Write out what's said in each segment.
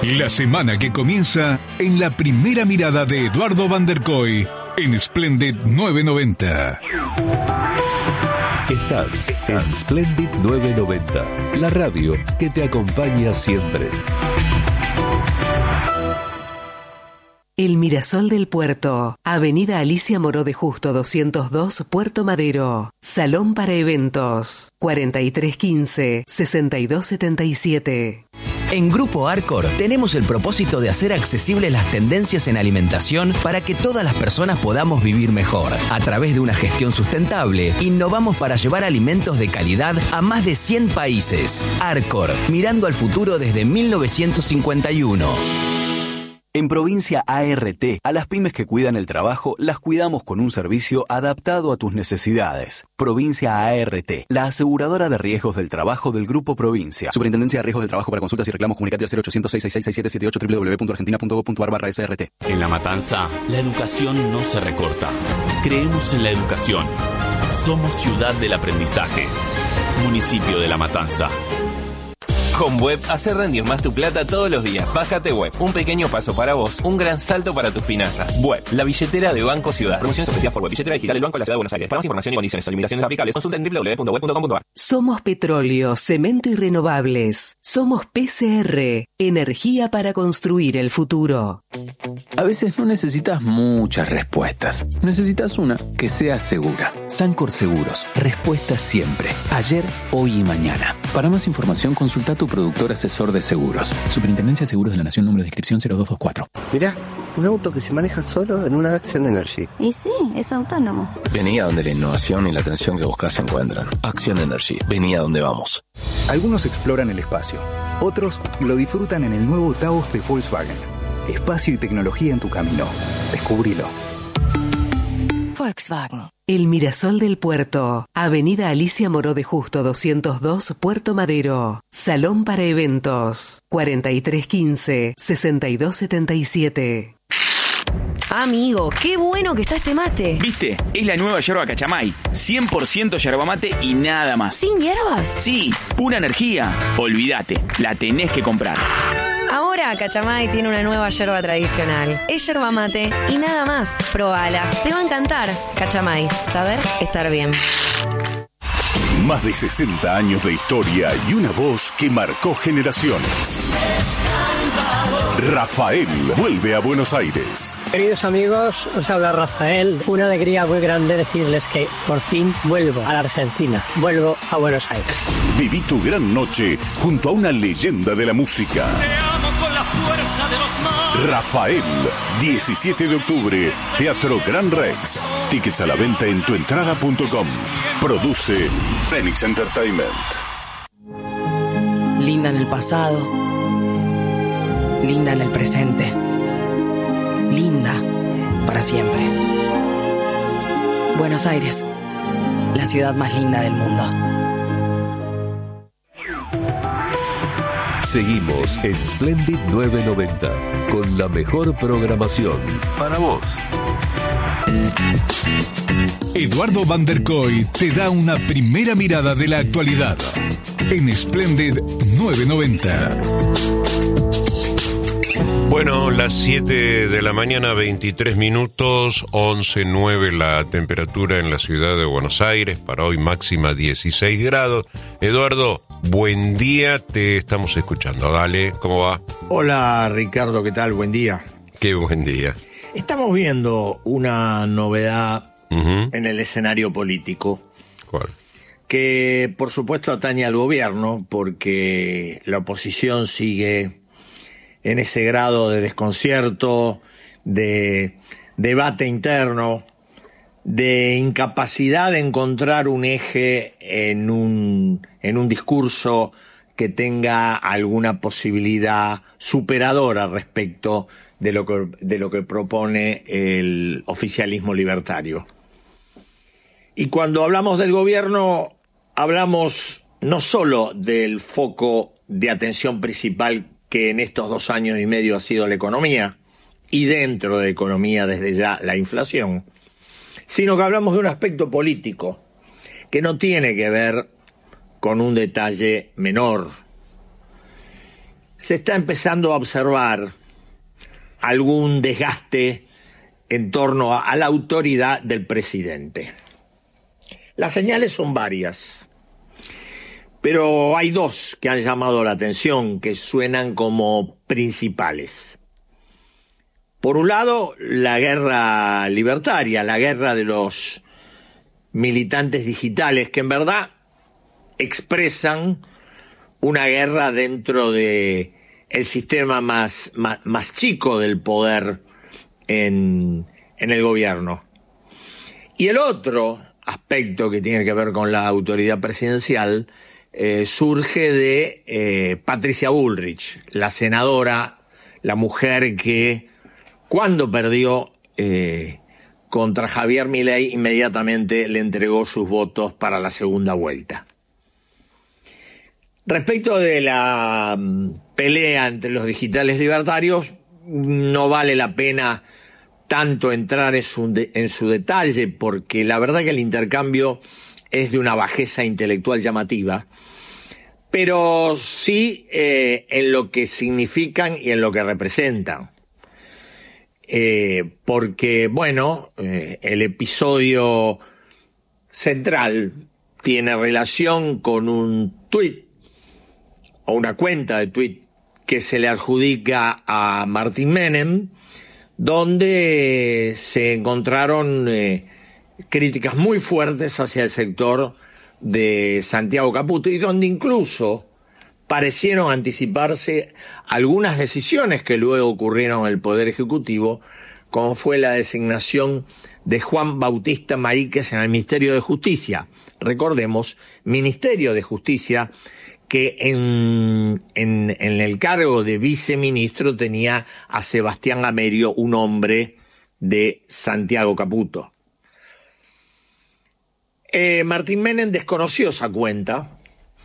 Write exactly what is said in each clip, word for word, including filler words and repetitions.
La semana que comienza en la primera mirada de Eduardo Van der Kooi en Splendid nueve noventa. Estás en Splendid nueve noventa, la radio que te acompaña siempre. El Mirasol del Puerto, Avenida Alicia Moró de Justo doscientos dos, Puerto Madero. Salón para eventos, cuarenta y tres quince, sesenta y dos setenta y siete. En Grupo Arcor tenemos el propósito de hacer accesibles las tendencias en alimentación para que todas las personas podamos vivir mejor. A través de una gestión sustentable, innovamos para llevar alimentos de calidad a más de cien países. Arcor, mirando al futuro desde mil novecientos cincuenta y uno. En Provincia A R T, a las pymes que cuidan el trabajo, las cuidamos con un servicio adaptado a tus necesidades. Provincia A R T, la aseguradora de riesgos del trabajo del Grupo Provincia. Superintendencia de Riesgos del Trabajo. Para consultas y reclamos, comunicate al cero ochocientos, seiscientos sesenta y seis, siete siete ocho, doble u doble u doble u punto argentina punto gob punto ar barra S R T. En La Matanza, la educación no se recorta. Creemos en la educación. Somos ciudad del aprendizaje. Municipio de La Matanza. Con Web, hacer rendir más tu plata todos los días. Bájate Web, un pequeño paso para vos, un gran salto para tus finanzas. Web, la billetera de Banco Ciudad. Promociones ofrecidas por Web, billetera digital del Banco de la Ciudad de Buenos Aires. Para más información y condiciones o limitaciones aplicables, consulta en doble u doble u doble u punto web punto com punto ar. Somos petróleo, cemento y renovables. Somos P C R, energía para construir el futuro. A veces no necesitas muchas respuestas. Necesitas una que sea segura. Sancor Seguros, respuesta siempre. Ayer, hoy y mañana. Para más información, consulta tu productor asesor de seguros. Superintendencia de Seguros de la Nación, número de inscripción cero dos dos cuatro. Mirá, un auto que se maneja solo en una Action Energy. Y sí, es autónomo. Vení a donde la innovación y la atención que buscas se encuentran. Action Energy, vení a donde vamos. Algunos exploran el espacio, otros lo disfrutan en el nuevo Taos de Volkswagen. Espacio y tecnología en tu camino. Descubrilo. Volkswagen. El Mirasol del Puerto, Avenida Alicia Moró de Justo doscientos dos, Puerto Madero. Salón para eventos, cuarenta y tres quince, sesenta y dos setenta y siete. Amigo, qué bueno que está este mate. ¿Viste? Es la nueva yerba Cachamay. cien por ciento yerba mate y nada más. ¿Sin hierbas? Sí, pura energía. Olvídate, la tenés que comprar. Ahora Cachamay tiene una nueva yerba tradicional. Es yerba mate y nada más. Probala, te va a encantar. Cachamay, saber estar bien. Más de sesenta años de historia y una voz que marcó generaciones. Rafael vuelve a Buenos Aires. Queridos amigos, os habla Rafael. Una alegría muy grande decirles que por fin vuelvo a la Argentina. Vuelvo a Buenos Aires. Viví tu gran noche junto a una leyenda de la música. Te amo con la fuerza de los mares. Rafael, diecisiete de octubre, Teatro Gran Rex. Tickets a la venta en tuentrada punto com. Produce Phoenix Entertainment. Linda en el pasado, linda en el presente, linda para siempre. Buenos Aires, la ciudad más linda del mundo. Seguimos en Splendid nueve noventa con la mejor programación para vos. Eduardo Van der Kooi te da una primera mirada de la actualidad en Splendid nueve noventa. Bueno, las siete de la mañana, veintitrés minutos, once nueve la temperatura en la ciudad de Buenos Aires, para hoy máxima dieciséis grados. Eduardo, buen día, te estamos escuchando. Dale, ¿cómo va? Hola Ricardo, ¿qué tal? Buen día. Qué buen día. Estamos viendo una novedad uh-huh. en el escenario político. ¿Cuál? Que por supuesto atañe al gobierno, porque la oposición sigue en ese grado de desconcierto, de debate interno, de incapacidad de encontrar un eje en un, en un discurso que tenga alguna posibilidad superadora respecto de lo que, de lo que propone el oficialismo libertario. Y cuando hablamos del gobierno, hablamos no solo del foco de atención principal que en estos dos años y medio ha sido la economía, y dentro de economía desde ya la inflación, sino que hablamos de un aspecto político que no tiene que ver con un detalle menor. se está empezando a observar algún desgaste en torno a, a la autoridad del presidente. Las señales son varias, pero hay dos que han llamado la atención, que suenan como principales. Por un lado, la guerra libertaria, la guerra de los militantes digitales, que en verdad expresan una guerra dentro de el sistema más, más, más chico del poder en, en el gobierno. Y el otro aspecto que tiene que ver con la autoridad presidencial eh, surge de eh, Patricia Bullrich, la senadora, la mujer que cuando perdió eh, contra Javier Milei inmediatamente le entregó sus votos para la segunda vuelta. Respecto de la pelea entre los digitales libertarios, no vale la pena tanto entrar en su, de, en su detalle, porque la verdad que el intercambio es de una bajeza intelectual llamativa, pero sí eh, en lo que significan y en lo que representan. Eh, porque, bueno, eh, el episodio central tiene relación con un tuit o una cuenta de tuit que se le adjudica a Martín Menem, donde se encontraron eh, críticas muy fuertes hacia el sector de Santiago Caputo y donde incluso parecieron anticiparse algunas decisiones que luego ocurrieron en el Poder Ejecutivo, como fue la designación de Juan Bautista Maíquez en el Ministerio de Justicia. Recordemos, Ministerio de Justicia, que en, en, en el cargo de viceministro tenía a Sebastián Amerio, un hombre de Santiago Caputo. Eh, Martín Menem desconoció esa cuenta,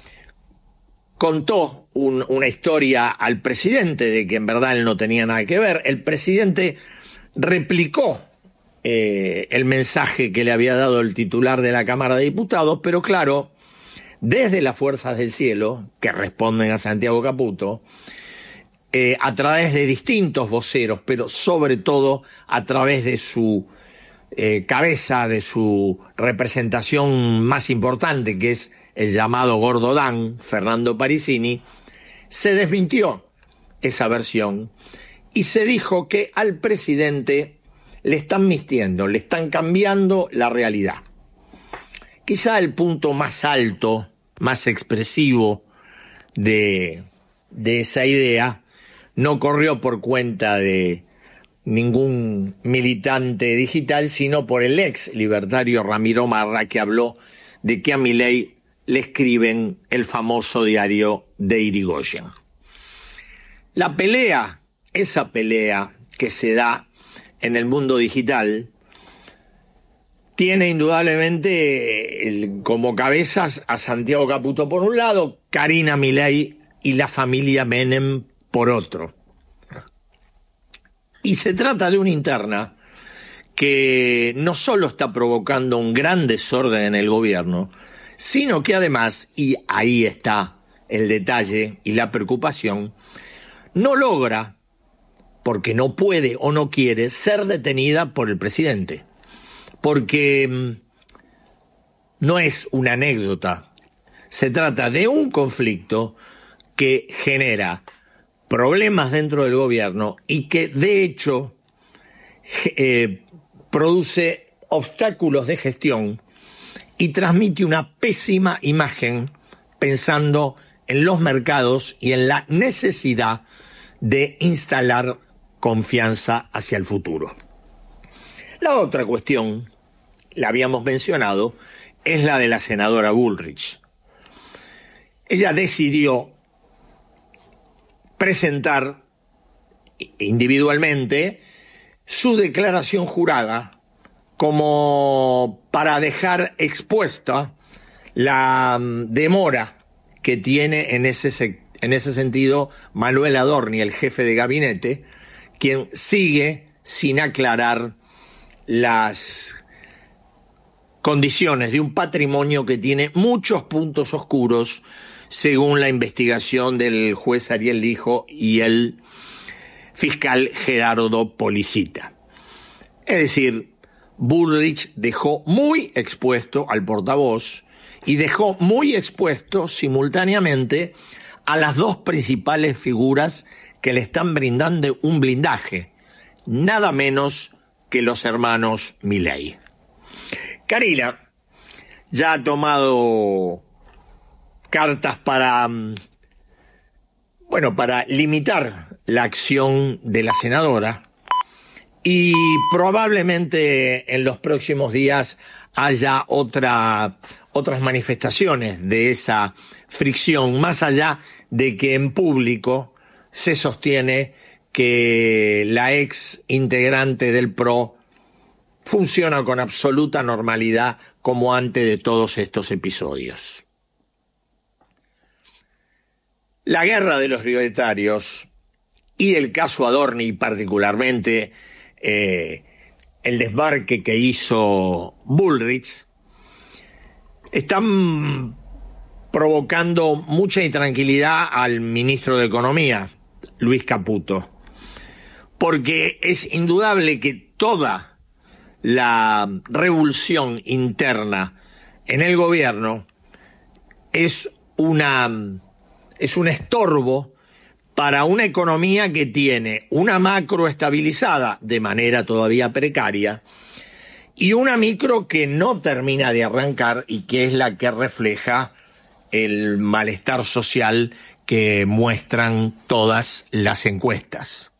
contó un, una historia al presidente de que en verdad él no tenía nada que ver. El presidente replicó eh, el mensaje que le había dado el titular de la Cámara de Diputados, pero claro, desde las fuerzas del cielo, que responden a Santiago Caputo, eh, a través de distintos voceros, pero sobre todo a través de su eh, cabeza, de su representación más importante, que es el llamado Gordo Dan, Fernando Parissini, se desmintió esa versión y se dijo que al presidente le están mintiendo, le están cambiando la realidad. Quizá el punto más alto, más expresivo de, de esa idea no corrió por cuenta de ningún militante digital, sino por el ex libertario Ramiro Marra, que habló de que a Milei le escriben el famoso diario de Irigoyen. La pelea, esa pelea que se da en el mundo digital, tiene indudablemente el, como cabezas a Santiago Caputo por un lado, Karina Milei y la familia Menem por otro. Y se trata de una interna que no solo está provocando un gran desorden en el gobierno, sino que además, y ahí está el detalle y la preocupación, no logra, porque no puede o no quiere, ser detenida por el presidente. Porque no es una anécdota, se trata de un conflicto que genera problemas dentro del gobierno y que de hecho eh, produce obstáculos de gestión y transmite una pésima imagen pensando en los mercados y en la necesidad de instalar confianza hacia el futuro. La otra cuestión, la habíamos mencionado, es la de la senadora Bullrich. Ella decidió presentar individualmente su declaración jurada como para dejar expuesta la demora que tiene en ese, en ese sentido Manuel Adorni, el jefe de gabinete, quien sigue sin aclarar las condiciones de un patrimonio que tiene muchos puntos oscuros según la investigación del juez Ariel Lijo y el fiscal Gerardo Policita. Es decir, Bullrich dejó muy expuesto al portavoz y dejó muy expuesto simultáneamente a las dos principales figuras que le están brindando un blindaje, nada menos que los hermanos Milei. Carila ya ha tomado cartas para, bueno, para limitar la acción de la senadora y probablemente en los próximos días haya otra, otras manifestaciones de esa fricción, más allá de que en público se sostiene que la ex integrante del P R O funciona con absoluta normalidad como antes de todos estos episodios. La guerra de los libertarios y el caso Adorni, particularmente eh, el desbarque que hizo Bullrich, están provocando mucha intranquilidad al ministro de Economía, Luis Caputo, porque es indudable que toda la revolución interna en el gobierno es una es un estorbo para una economía que tiene una macro estabilizada de manera todavía precaria y una micro que no termina de arrancar y que es la que refleja el malestar social que muestran todas las encuestas.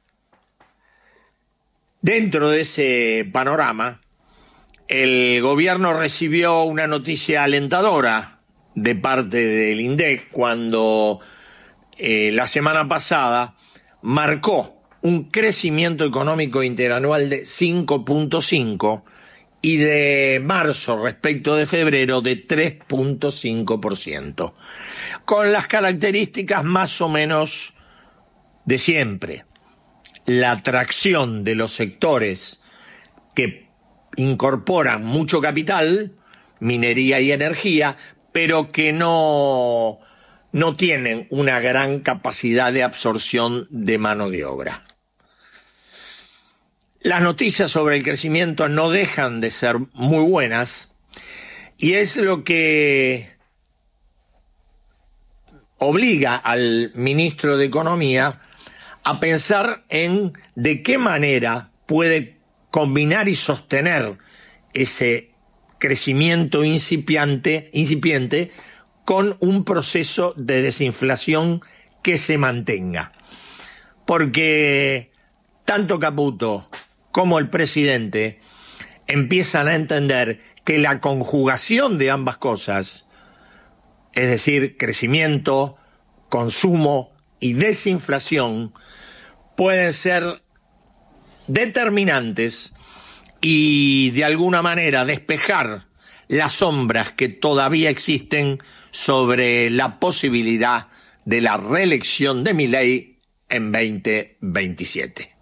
Dentro de ese panorama, el gobierno recibió una noticia alentadora de parte del INDEC cuando eh, la semana pasada marcó un crecimiento económico interanual de cinco punto cinco y de marzo respecto de febrero de tres punto cinco por ciento, con las características más o menos de siempre. La atracción de los sectores que incorporan mucho capital, minería y energía, pero que no, no tienen una gran capacidad de absorción de mano de obra. Las noticias sobre el crecimiento no dejan de ser muy buenas y es lo que obliga al ministro de Economía a pensar en de qué manera puede combinar y sostener ese crecimiento incipiente, incipiente con un proceso de desinflación que se mantenga. Porque tanto Caputo como el presidente empiezan a entender que la conjugación de ambas cosas, es decir, crecimiento, consumo y desinflación, pueden ser determinantes y de alguna manera despejar las sombras que todavía existen sobre la posibilidad de la reelección de Milei en veinte veintisiete.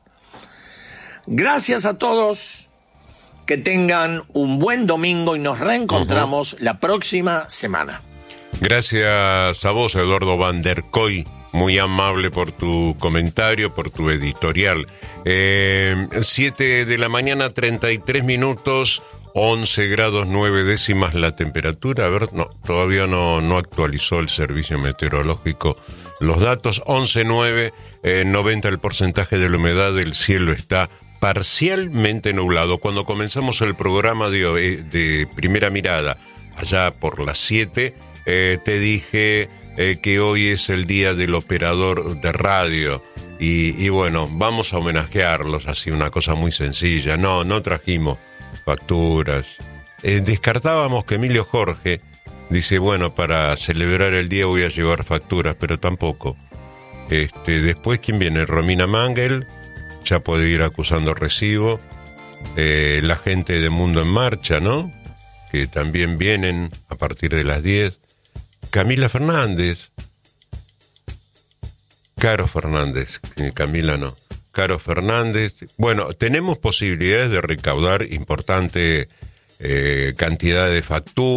Gracias a todos, que tengan un buen domingo y nos reencontramos uh-huh. la próxima semana. Gracias a vos, Eduardo Van der Koy. Muy amable por tu comentario, por tu editorial. Eh, siete de la mañana, treinta y tres minutos, once grados nueve décimas la temperatura. A ver, no, todavía no, no actualizó el servicio meteorológico los datos. once nueve, eh, noventa el porcentaje de la humedad, el cielo está parcialmente nublado. Cuando comenzamos el programa de, de Primera Mirada, allá por las siete, eh, te dije... Eh, que hoy es el día del operador de radio y, y bueno, vamos a homenajearlos así, una cosa muy sencilla. No, no trajimos facturas. Eh, descartábamos que Emilio Jorge dice, bueno, para celebrar el día voy a llevar facturas, pero tampoco. Este, después, ¿quién viene? Romina Mangel, ya puede ir acusando recibo. Eh, la gente de Mundo en Marcha, ¿no? Que también vienen a partir de las diez. Camila Fernández, Caro Fernández, Camila no, Caro Fernández. Bueno, tenemos posibilidades de recaudar importante eh, cantidad de facturas.